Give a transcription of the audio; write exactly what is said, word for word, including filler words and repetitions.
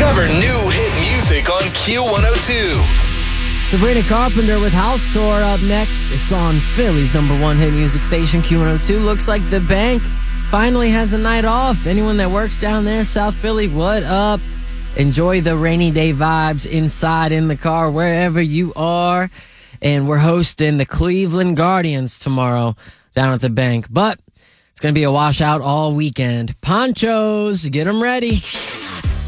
Discover new hit music on Q one oh two. Sabrina Carpenter with House Tour up next. It's on Philly's number one hit music station, Q one oh two. Looks like the bank finally has a night off. Anyone that works down there, South Philly, what up? Enjoy the rainy day vibes inside, in the car, wherever you are. And we're hosting the Cleveland Guardians tomorrow down at the bank. But it's going to be a washout all weekend. Ponchos, get them ready.